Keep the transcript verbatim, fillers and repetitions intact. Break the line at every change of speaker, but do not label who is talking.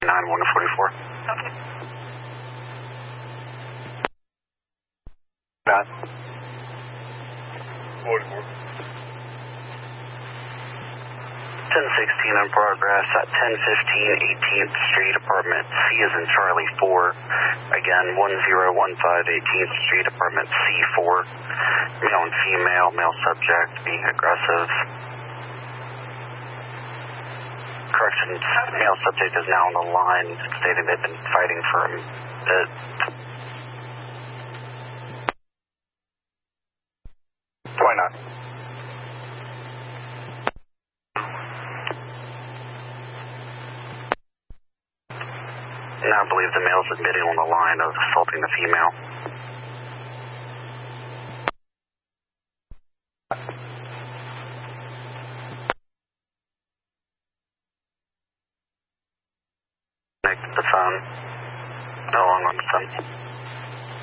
nine one forty-four.
Okay.
Got
forty-four.
ten sixteen in progress at ten fifteen eighteenth Street, apartment C is in Charlie four. Again, one zero one five eighteenth Street, apartment C four. Male and female, male subject being aggressive. Corrections, male subject is now on the line, stating they've been fighting for a bit.
twenty-nine.
Now I believe the male's admitting on the line of assaulting the female. Connect the phone. No longer on the phone.